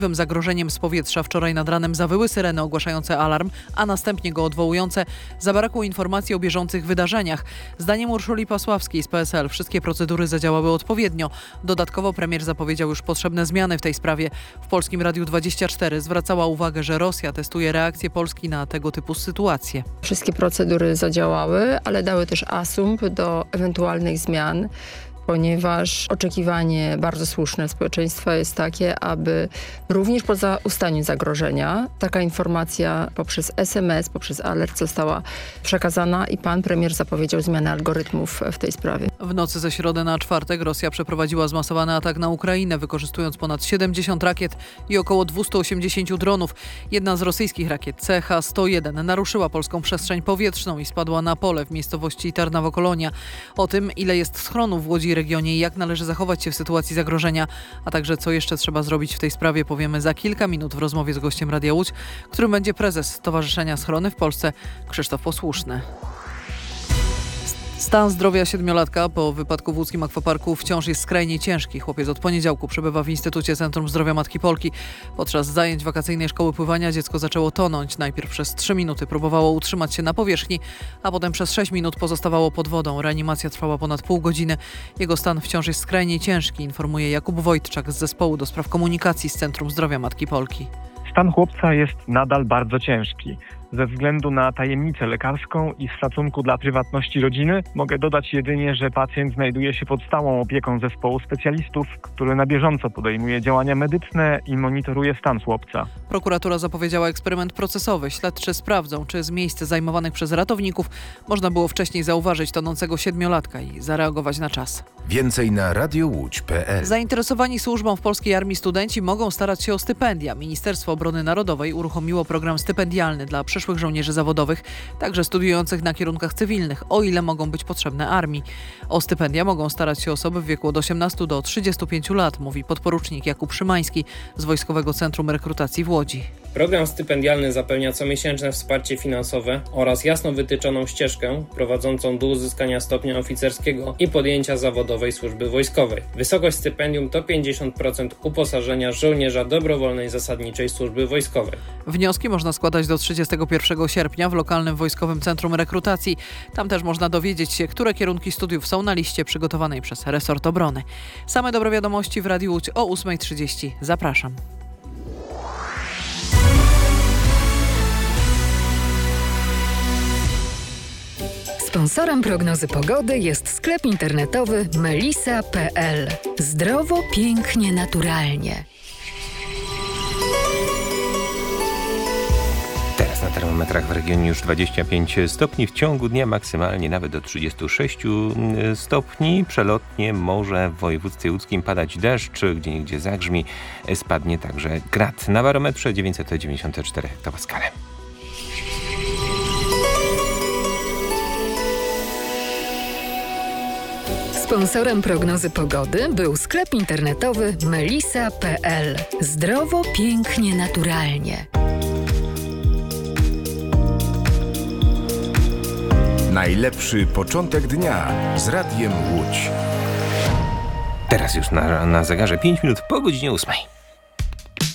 Zagrożeniem z powietrza wczoraj nad ranem zawyły syreny ogłaszające alarm, a następnie go odwołujące. Zabrakło informacji o bieżących wydarzeniach. Zdaniem Urszuli Pasławskiej z PSL wszystkie procedury zadziałały odpowiednio. Dodatkowo premier zapowiedział już potrzebne zmiany w tej sprawie. W Polskim Radiu 24 zwracała uwagę, że Rosja testuje reakcję Polski na tego typu sytuacje. Wszystkie procedury zadziałały, ale dały też asumpt do ewentualnych zmian, ponieważ oczekiwanie bardzo słuszne społeczeństwa jest takie, aby również po ustaniu zagrożenia taka informacja poprzez SMS, poprzez alert została przekazana i pan premier zapowiedział zmianę algorytmów w tej sprawie. W nocy ze środy na czwartek Rosja przeprowadziła zmasowany atak na Ukrainę, wykorzystując ponad 70 rakiet i około 280 dronów. Jedna z rosyjskich rakiet CH-101 naruszyła polską przestrzeń powietrzną i spadła na pole w miejscowości Tarnowo-Kolonia. O tym, ile jest schronów w Łodzi i regionie i jak należy zachować się w sytuacji zagrożenia, a także co jeszcze trzeba zrobić w tej sprawie, powiemy za kilka minut w rozmowie z gościem Radia Łódź, którym będzie prezes Stowarzyszenia Schrony w Polsce Krzysztof Posłuszny. Stan zdrowia siedmiolatka po wypadku w łódzkim akwaparku wciąż jest skrajnie ciężki. Chłopiec od poniedziałku przebywa w Instytucie Centrum Zdrowia Matki Polki. Podczas zajęć wakacyjnej szkoły pływania dziecko zaczęło tonąć. Najpierw przez 3 minuty próbowało utrzymać się na powierzchni, a potem przez 6 minut pozostawało pod wodą. Reanimacja trwała ponad pół godziny. Jego stan wciąż jest skrajnie ciężki, informuje Jakub Wojtczak z Zespołu do Spraw Komunikacji z Centrum Zdrowia Matki Polki. Stan chłopca jest nadal bardzo ciężki. Ze względu na tajemnicę lekarską i z szacunku dla prywatności rodziny mogę dodać jedynie, że pacjent znajduje się pod stałą opieką zespołu specjalistów, który na bieżąco podejmuje działania medyczne i monitoruje stan chłopca. Prokuratura zapowiedziała eksperyment procesowy. Śledczy sprawdzą, czy z miejsc zajmowanych przez ratowników można było wcześniej zauważyć tonącego siedmiolatka i zareagować na czas. Więcej na radiołódź.pl. Zainteresowani służbą w polskiej armii studenci mogą starać się o stypendia. Ministerstwo Obrony Narodowej uruchomiło program stypendialny dla przyszłych żołnierzy zawodowych, także studiujących na kierunkach cywilnych, o ile mogą być potrzebne armii. O stypendia mogą starać się osoby w wieku od 18 do 35 lat, mówi podporucznik Jakub Szymański z Wojskowego Centrum Rekrutacji w Łodzi. Program stypendialny zapewnia comiesięczne wsparcie finansowe oraz jasno wytyczoną ścieżkę prowadzącą do uzyskania stopnia oficerskiego i podjęcia zawodowej służby wojskowej. Wysokość stypendium to 50% uposażenia żołnierza dobrowolnej zasadniczej służby wojskowej. Wnioski można składać do 31 sierpnia w lokalnym Wojskowym Centrum Rekrutacji. Tam też można dowiedzieć się, które kierunki studiów są na liście przygotowanej przez Resort Obrony. Same dobre wiadomości w Radiu Łódź o 8:30. Zapraszam. Sponsorem prognozy pogody jest sklep internetowy melisa.pl. Zdrowo, pięknie, naturalnie. Teraz na termometrach w regionie już 25 stopni. W ciągu dnia maksymalnie nawet do 36 stopni. Przelotnie może w województwie łódzkim padać deszcz, gdzieniegdzie zagrzmi. Spadnie także grad. Na barometrze 994 hektopaskale. Sponsorem prognozy pogody był sklep internetowy melisa.pl. Zdrowo, pięknie, naturalnie. Najlepszy początek dnia z Radiem Łódź. Teraz już na zegarze 5 minut po godzinie 8.